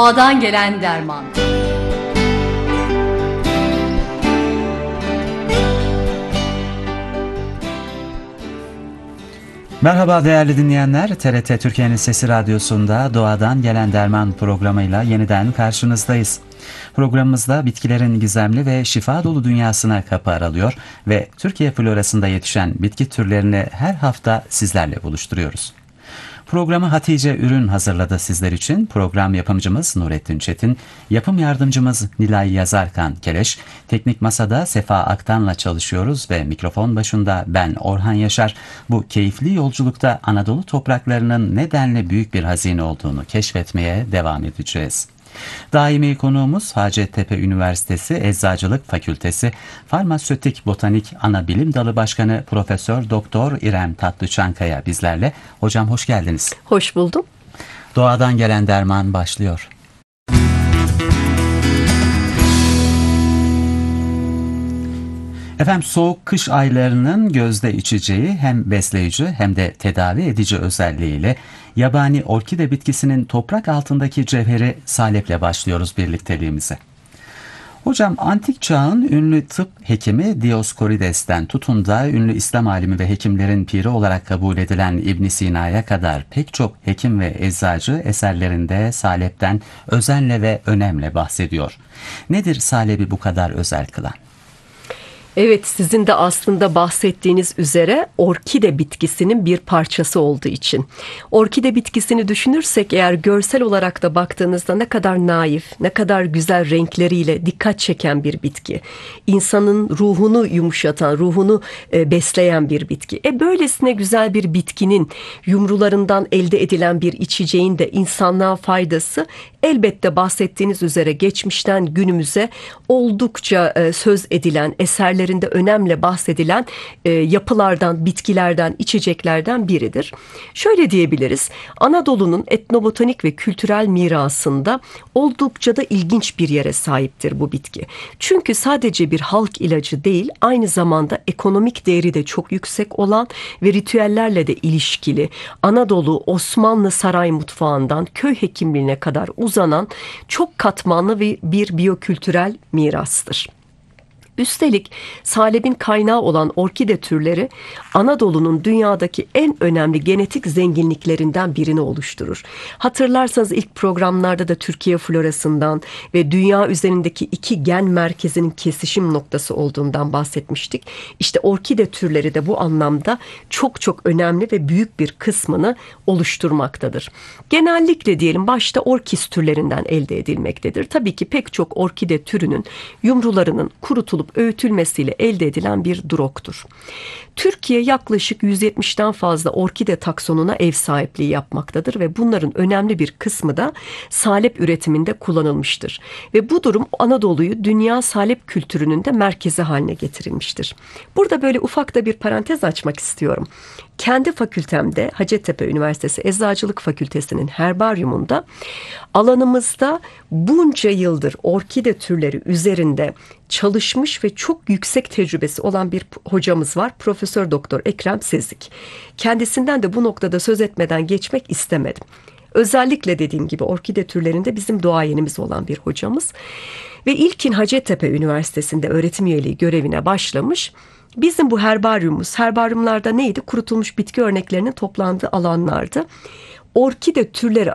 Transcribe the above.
Doğadan gelen derman. Merhaba değerli dinleyenler, TRT Türkiye'nin Sesi Radyosu'nda Doğadan Gelen Derman programıyla yeniden karşınızdayız. Programımızda bitkilerin gizemli ve şifa dolu dünyasına kapı aralıyor ve Türkiye florasında yetişen bitki türlerini her hafta sizlerle buluşturuyoruz. Programı Hatice Ürün hazırladı sizler için. Program yapımcımız Nurettin Çetin, yapım yardımcımız Nilay Yazarkan Keleş, teknik masada Sefa Aktan'la çalışıyoruz ve mikrofon başında ben Orhan Yaşar. Bu keyifli yolculukta Anadolu topraklarının nedenle büyük bir hazine olduğunu keşfetmeye devam edeceğiz. Daimi konuğumuz Hacettepe Üniversitesi Eczacılık Fakültesi Farmasötik Botanik Anabilim Dalı Başkanı Profesör Doktor İrem Tatlıçankaya bizlerle. Hocam hoş geldiniz. Hoş buldum. Doğadan Gelen Derman başlıyor. Efendim, soğuk kış aylarının gözde içeceği hem besleyici hem de tedavi edici özelliğiyle yabani orkide bitkisinin toprak altındaki cevheri saleple başlıyoruz birlikteliğimize. Hocam, antik çağın ünlü tıp hekimi Dioscorides'ten tutun da ünlü İslam alimi ve hekimlerin piri olarak kabul edilen İbn Sina'ya kadar pek çok hekim ve eczacı eserlerinde salepten özenle ve önemle bahsediyor. Nedir salebi bu kadar özel kılan? Evet, sizin de aslında bahsettiğiniz üzere orkide bitkisinin bir parçası olduğu için. Orkide bitkisini düşünürsek eğer görsel olarak da baktığınızda ne kadar naif, ne kadar güzel renkleriyle dikkat çeken bir bitki. İnsanın ruhunu yumuşatan, ruhunu besleyen bir bitki. Böylesine güzel bir bitkinin yumrularından elde edilen bir içeceğin de insanlığa faydası elbette bahsettiğiniz üzere geçmişten günümüze oldukça söz edilen, eserlerinde önemli bahsedilen yapılardan, bitkilerden, içeceklerden biridir. Şöyle diyebiliriz, Anadolu'nun etnobotanik ve kültürel mirasında oldukça da ilginç bir yere sahiptir bu bitki. Çünkü sadece bir halk ilacı değil, aynı zamanda ekonomik değeri de çok yüksek olan ve ritüellerle de ilişkili, Anadolu, Osmanlı saray mutfağından köy hekimliğine kadar uzanan çok katmanlı bir biyokültürel mirastır. Üstelik salebin kaynağı olan orkide türleri Anadolu'nun dünyadaki en önemli genetik zenginliklerinden birini oluşturur. Hatırlarsanız ilk programlarda da Türkiye florasından ve dünya üzerindeki iki gen merkezinin kesişim noktası olduğundan bahsetmiştik. İşte orkide türleri de bu anlamda çok çok önemli ve büyük bir kısmını oluşturmaktadır. Genellikle diyelim başta orkis türlerinden elde edilmektedir. Tabii ki pek çok orkide türünün yumrularının kurutulup öğütülmesiyle elde edilen bir drogtur. Türkiye yaklaşık 170'ten fazla orkide taksonuna ev sahipliği yapmaktadır ve bunların önemli bir kısmı da salep üretiminde kullanılmıştır. Ve bu durum Anadolu'yu dünya salep kültürünün de merkezi haline getirilmiştir. Burada böyle ufak da bir parantez açmak istiyorum. Kendi fakültemde Hacettepe Üniversitesi Eczacılık Fakültesi'nin herbaryumunda alanımızda bunca yıldır orkide türleri üzerinde çalışmış ve çok yüksek tecrübesi olan bir hocamız var. Profesör Doktor Ekrem Sezik. Kendisinden de bu noktada söz etmeden geçmek istemedim. Özellikle dediğim gibi orkide türlerinde bizim duayenimiz olan bir hocamız. Ve ilkin Hacettepe Üniversitesi'nde öğretim üyeliği görevine başlamış. Bizim bu herbaryumlarda neydi? Kurutulmuş bitki örneklerinin toplandığı alanlardı. Orkide türleri